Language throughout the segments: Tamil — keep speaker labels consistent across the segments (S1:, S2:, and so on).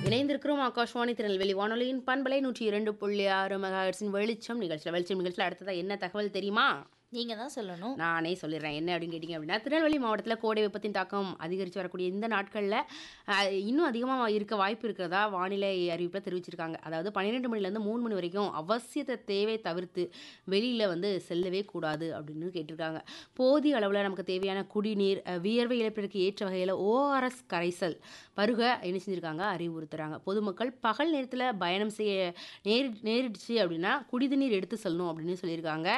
S1: இணைந்திருக்கிறோம் ஆகாஷ்வாணி திருநெல்வேலி வானொலியின் பண்பலை 102.6 மெகாஹெர்ட்ஸின் வெளிச்சம் நிகழ்ச்சியில் அடுத்ததா என்ன தகவல் தெரியுமா?
S2: நீங்க தான் சொல்லணும்.
S1: நானே சொல்லிடுறேன். என்ன அப்படின்னு கேட்டிங்க அப்படின்னா, திருநெல்வேலி மாவட்டத்தில் கோடை வெப்பத்தின் தாக்கம் அதிகரித்து வரக்கூடிய இந்த நாட்களில் இன்னும் அதிகமாக இருக்க வாய்ப்பு இருக்கிறதா வானிலை அறிவிப்பில் தெரிவிச்சிருக்காங்க. அதாவது 12 மணிலேருந்து 3 மணி வரைக்கும் அவசியத்தை தேவை தவிர்த்து வெளியில் வந்து செல்லவே கூடாது அப்படின்னு கேட்டிருக்காங்க. போதிய அளவில் நமக்கு தேவையான குடிநீர், வியர்வை இழப்பிற்கு ஏற்ற வகையில் ஓஆர்எஸ் கரைசல் பருக என்ன செஞ்சுருக்காங்க, அறிவுறுத்துறாங்க. பொதுமக்கள் பகல் நேரத்தில் பயணம் செய்ய நேரிடுச்சு அப்படின்னா குடிநீர் எடுத்து செல்லணும் அப்படின்னு சொல்லியிருக்காங்க.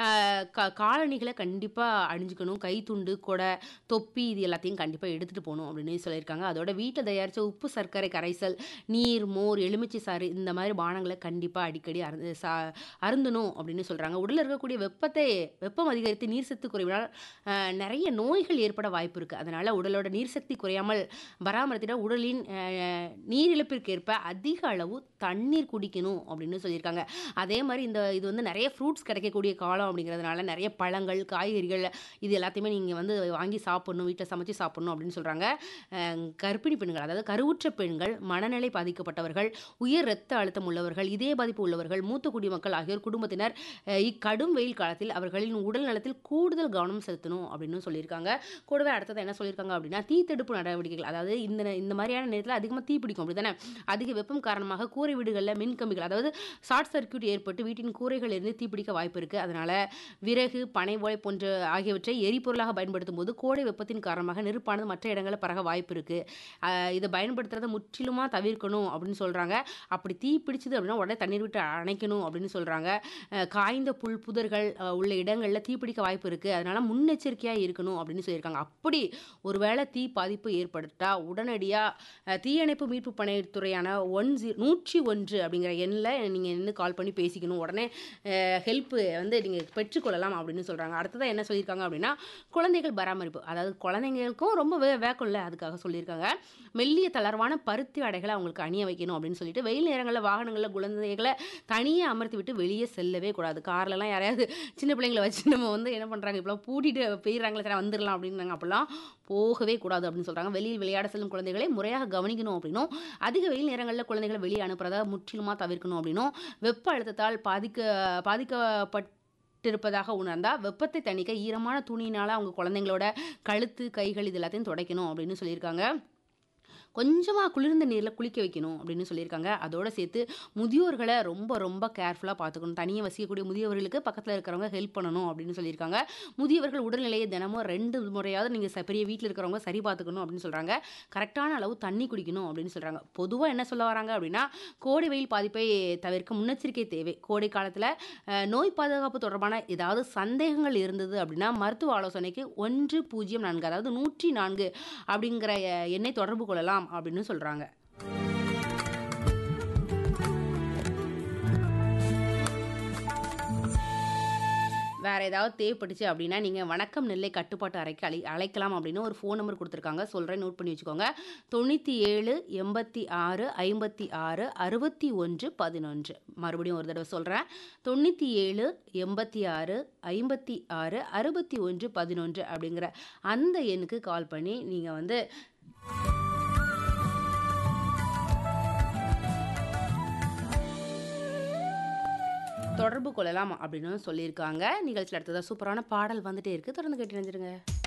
S1: காலணிகளை கண்டிப்பாக அணிஞ்சுக்கணும். கைத்துண்டு, கொடை, தொப்பி இது எல்லாத்தையும் கண்டிப்பாக எடுத்துகிட்டு போகணும் அப்படின்னு சொல்லியிருக்காங்க. அதோட வீட்டில் தயாரித்த உப்பு சர்க்கரை கரைசல், நீர், மோர், எலுமிச்சை சாறு இந்த மாதிரி பானங்களை கண்டிப்பாக அடிக்கடி அருந்தணும் அப்படின்னு சொல்கிறாங்க. உடலில் இருக்கக்கூடிய வெப்பம் அதிகரித்து நீர் சத்து குறைவினால் நிறைய நோய்கள் ஏற்பட வாய்ப்பு இருக்குது. அதனால் உடலோட நீர் சக்தி குறையாமல் பராமரித்திட உடலின் நீரிழப்பிற்கேற்ப அதிக அளவு தண்ணீர் குடிக்கணும் அப்படின்னு சொல்லியிருக்காங்க. அதே மாதிரி இது வந்து நிறைய ஃப்ரூட்ஸ் கிடைக்கக்கூடிய காலம் அப்படிங்கிறதுனால நிறைய பழங்கள், காய்கறிகள் இது எல்லாத்தையுமே நீங்கள் வந்து வாங்கி சாப்பிடணும், வீட்டில் சமைச்சு சாப்பிடணும் அப்படின்னு சொல்கிறாங்க. கர்ப்பிணி பெண்கள், அதாவது கருவுற்ற பெண்கள், மனநிலை பாதிக்கப்பட்டவர்கள், உயர் இரத்த அழுத்தம் உள்ளவர்கள், இதய பாதிப்பு உள்ளவர்கள், மூத்த குடிமக்கள் ஆகியோர் குடும்பத்தினர் இக்கடும் வெயில் காலத்தில் அவர்களின் உடல் நலத்தில் கூடுதல் கவனம் செலுத்தணும் அப்படின்னு சொல்லியிருக்காங்க. கூடவே அடுத்தது என்ன சொல்லியிருக்காங்க அப்படின்னா, தீத்தடுப்பு நடவடிக்கைகள், அதாவது இந்த மாதிரியான நேரத்தில் அதிகமாக தீ பிடிக்கும் அப்படி தானே. அதிக வெப்பம் காரணமாக கூரை வீடுகளில் மின்கம்பிகள், அதாவது ஷார்ட் சர்க்யூட் ஏற்பட்டு வீட்டின் கூரைகள் இருந்து தீப்பிடிக்க வாய்ப்பு இருக்குது. அதனால் விறகு, பனை ஓலை போன்ற ஆகியவற்றை எரிபொருளாக பயன்படுத்தும் போது கோடை வெப்பத்தின் காரணமாக நெருப்பானது மற்ற இடங்களில் பரக வாய்ப்பு இருக்குது. இதை பயன்படுத்துறதை முற்றிலுமாக தவிர்க்கணும் அப்படின்னு சொல்கிறாங்க. அப்படி தீ பிடிச்சது அப்படின்னா உடனே தண்ணீர் விட்டு அணைக்கணும் அப்படின்னு சொல்கிறாங்க. காய்ந்த புல் புதர்கள் உள்ள இடங்களில் தீப்பிடிக்க வாய்ப்பு இருக்குது. அதனால் முன்னெச்சரிக்கையாக இருக்கணும் அப்படின்னு சொல்லியிருக்காங்க. அப்படி ஒருவேளை தீ பாதிப்பு ஏற்பட்டால் உடனடியாக தீயணைப்பு மீட்பு பணித்துறையான 101 அப்படிங்கிற எண்ணில் நீங்கள் நின்று கால் பண்ணி பேசிக்கணும். உடனே ஹெல்ப் வந்து நீங்கள் பெற்றுக்கொள்ளலாம் அப்படின்னு சொல்கிறாங்க. அடுத்ததாக என்ன சொல்லியிருக்காங்க அப்படின்னா, குழந்தைகள் பராமரிப்பு, அதாவது குழந்தைங்களுக்கும் ரொம்ப வேக்கம் இல்லை, அதுக்காக சொல்லியிருக்காங்க. மெல்லிய தளர்வான பருத்தி அடைகளை அவங்களுக்கு அணிய வைக்கணும் அப்படின்னு சொல்லிட்டு வெயில் நேரங்களில் வாகனங்களில் குழந்தைகளை தனியாக அமர்த்தி விட்டு வெளியே செல்லவே கூடாது. கார்லலாம் யாரையாவது சின்ன பிள்ளைங்களை வச்சு நம்ம வந்து என்ன பண்ணுறாங்க, இப்போலாம் பூட்டிட்டு போயிடுறாங்களே தர வந்துடலாம் அப்படின்னாங்க. அப்படிலாம் போகவே கூடாது அப்படின்னு சொல்கிறாங்க. வெளியில் விளையாட செல்லும் குழந்தைகளை முறையாக கவனிக்கணும் அப்படின்னும், அதிக வெயில் நேரங்களில் குழந்தைகளை வெளியே அனுப்புறதை முற்றிலுமாக தவிர்க்கணும் அப்படின்னும், வெப்ப அழுத்தத்தால் பாதிக்கப்பட்டிருப்பதாக உணர்ந்தா வெப்பத்தை தணிக்க ஈரமான துணியினால் அவங்க குழந்தைங்களோட கழுத்து, கைகள் இது எல்லாத்தையும் துடைக்கணும் அப்படின்னு சொல்லியிருக்காங்க. கொஞ்சமாக குளிர்ந்த நீரில் குளிக்க வைக்கணும் அப்படின்னு சொல்லியிருக்காங்க. அதோடு சேர்த்து முதியோர்களை ரொம்ப ரொம்ப கேர்ஃபுல்லாக பார்த்துக்கணும். தனியாக வசிக்கக்கூடிய முதியவர்களுக்கு பக்கத்தில் இருக்கிறவங்க ஹெல்ப் பண்ணணும் அப்படின்னு சொல்லியிருக்காங்க. முதியவர்கள் உடல்நிலையை தினமும் 2 முறையாவது நீங்கள் பெரிய வீட்டில் இருக்கிறவங்க சரி பார்த்துக்கணும் அப்படின்னு சொல்கிறாங்க. கரெக்டான அளவு தண்ணி குடிக்கணும் அப்படின்னு சொல்கிறாங்க. பொதுவாக என்ன சொல்ல வராங்க அப்படின்னா, கோடை வெயில் பாதிப்பை தவிர்க்க முன்னெச்சரிக்கை தேவை. கோடை காலத்தில் நோய் பாதுகாப்பு தொடர்பான ஏதாவது சந்தேகங்கள் இருந்தது அப்படின்னா மருத்துவ ஆலோசனைக்கு 104, அதாவது 104 அப்படிங்கிற எண்ணை தொடர்பு கொள்ளலாம் அப்படின்னு சொல்றாங்க. வேற ஏதாவது தேவைப்பட்டுச்சு அப்படின்னா நீங்க வணக்கம் நெல்லை கட்டுப்பாட்டு அறைக்கு அழைக்கலாம் அப்படின்னு ஒரு ஃபோன் நம்பர் கொடுத்துருக்காங்க. சொல்றேன், நோட் பண்ணி வச்சுக்கோங்க. 97 86 56 61 11. மறுபடியும் ஒரு தடவை சொல்றேன். 97 86 56 61 11 அப்படிங்கிற அந்த எண்ணுக்கு கால் பண்ணி நீங்க வந்து தொடர்பு கொள்ளலாம் அப்படின்னு சொல்லியிருக்காங்க. நிகழ்ச்சியில் அடுத்ததாக சூப்பரான பாடல் வந்துட்டே இருக்கு. தொடர்ந்து கேட்டு நினைச்சிருங்க.